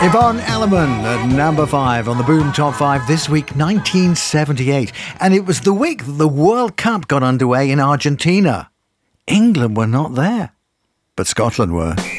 Yvonne Elliman at number 5 on the Boom Top 5 this week, 1978. And it was the week that the World Cup got underway in Argentina. England were not there, but Scotland were.